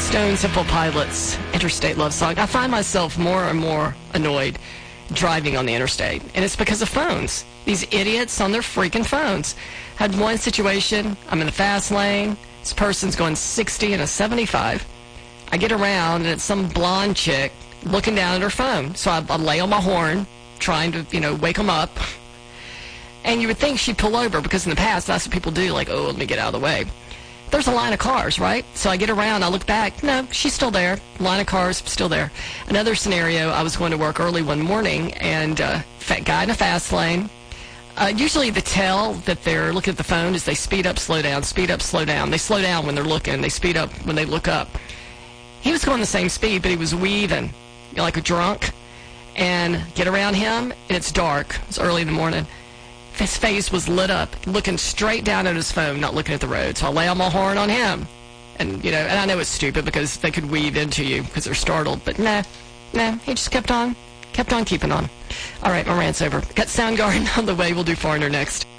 Stone Temple Pilots, Interstate Love Song. I find myself more and more annoyed driving on the interstate, and it's because of phones. These idiots on their freaking phones. Had one situation, I'm in the fast lane, this person's going 60 and a 75. I get around, and it's some blonde chick looking down at her phone. So I lay on my horn, trying to, wake them up. And you would think she'd pull over, because in the past, that's what people do, like, oh, let me get out of the way. There's a line of cars, right? So I get around, I look back. No, she's still there. Line of cars, still there. Another scenario, I was going to work early one morning, and guy in a fast lane. Usually the tell that they're looking at the phone is they speed up, slow down, speed up, slow down. They slow down when they're looking. They speed up when they look up. He was going the same speed, but he was weaving, like a drunk. And get around him, and it's dark. It's early in the morning. His face was lit up, looking straight down at his phone, not looking at the road. So I lay on my horn on him. And, and I know it's stupid because they could weave into you because they're startled. But nah, he just kept on keeping on. All right, my rant's over. Got Soundgarden on the way. We'll do Foreigner next.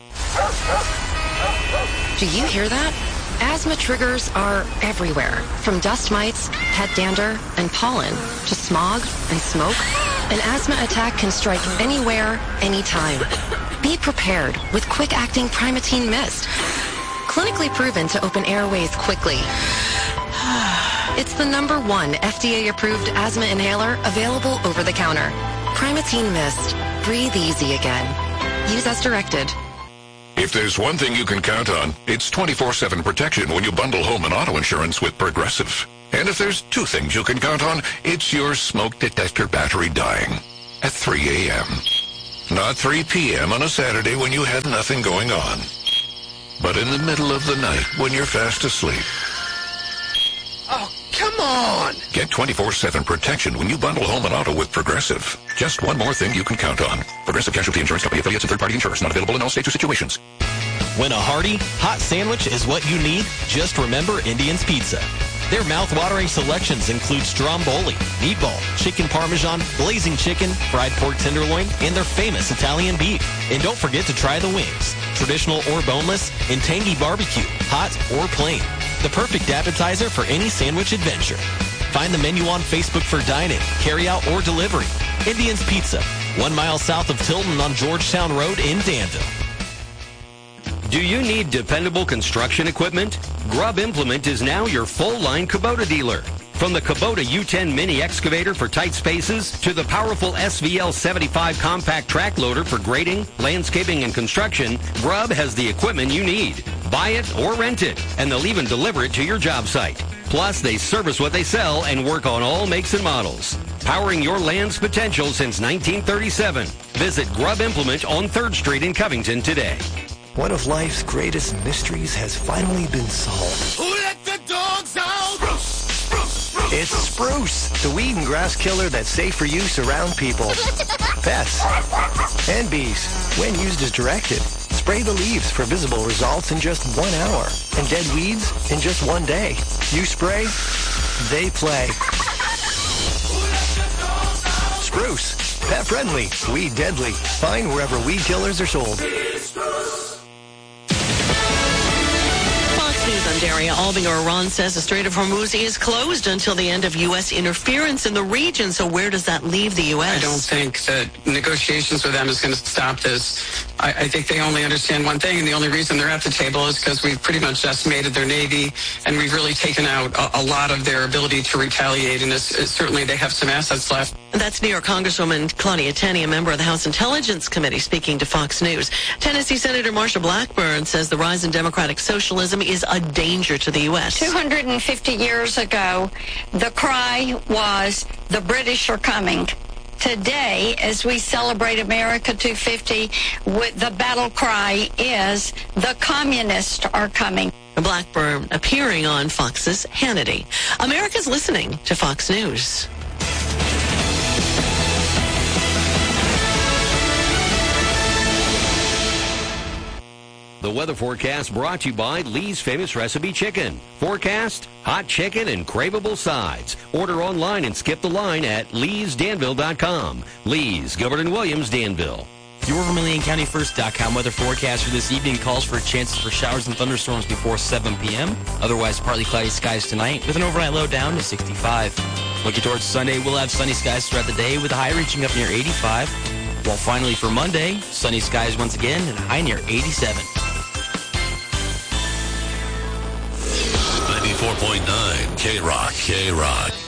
Do you hear that? Asthma triggers are everywhere, from dust mites, head dander, and pollen, to smog and smoke. An asthma attack can strike anywhere, anytime. Be prepared with quick-acting Primatene Mist. Clinically proven to open airways quickly. It's the #1 FDA-approved asthma inhaler available over the counter. Primatene Mist. Breathe easy again. Use as directed. If there's one thing you can count on, it's 24/7 protection when you bundle home and auto insurance with Progressive. And if there's two things you can count on, it's your smoke detector battery dying at 3 a.m. Not 3 p.m. on a Saturday when you had nothing going on, but in the middle of the night when you're fast asleep. Oh, come on! Get 24/7 protection when you bundle home and auto with Progressive. Just one more thing you can count on. Progressive Casualty Insurance Company affiliates and third-party insurers. Not available in all states or situations. When a hearty, hot sandwich is what you need, just remember Indian's Pizza. Their mouth-watering selections include stromboli, meatball, chicken parmesan, blazing chicken, fried pork tenderloin, and their famous Italian beef. And don't forget to try the wings, traditional or boneless, and tangy barbecue, hot or plain. The perfect appetizer for any sandwich adventure. Find the menu on Facebook for dine-in, carry-out, or delivery. Indian's Pizza, 1 mile south of Tilton on Georgetown Road in Danville. Do you need dependable construction equipment? Grubb Implement is now your full-line Kubota dealer. From the Kubota U10 mini excavator for tight spaces to the powerful SVL 75 compact track loader for grading, landscaping, and construction, Grubb has the equipment you need. Buy it or rent it, and they'll even deliver it to your job site. Plus, they service what they sell and work on all makes and models. Powering your land's potential since 1937. Visit Grubb Implement on 3rd Street in Covington today. One of life's greatest mysteries has finally been solved. Who let the dogs out? Spruce. It's Spruce, the weed and grass killer that's safe for use around people, pets, and bees. When used as directed, spray the leaves for visible results in just 1 hour, and dead weeds in just 1 day. You spray, they play. Spruce, pet friendly, weed deadly. Find wherever weed killers are sold. News on Daria Alving or Iran says the Strait of Hormuz is closed until the end of U.S. interference in the region. So where does that leave the U.S.? I don't think that negotiations with them is going to stop this. I think they only understand one thing, and the only reason they're at the table is because we've pretty much decimated their Navy, and we've really taken out a lot of their ability to retaliate, and certainly they have some assets left. That's New York Congresswoman Claudia Tenney, a member of the House Intelligence Committee, speaking to Fox News. Tennessee Senator Marsha Blackburn says the rise in democratic socialism is a danger to the U.S. 250 years ago, the cry was, the British are coming. Today, as we celebrate America 250, the battle cry is, the communists are coming. Blackburn appearing on Fox's Hannity. America's listening to Fox News. The weather forecast brought to you by Lee's Famous Recipe Chicken. Forecast, hot chicken and craveable sides. Order online and skip the line at leesdanville.com. Lee's, Gilbert and Williams, Danville. Your VermilionCountyFirst.com weather forecast for this evening calls for chances for showers and thunderstorms before 7 p.m. Otherwise, partly cloudy skies tonight with an overnight low down to 65. Looking towards Sunday, we'll have sunny skies throughout the day with a high reaching up near 85. While finally for Monday, sunny skies once again and a high near 87. 94.9 K-Rock.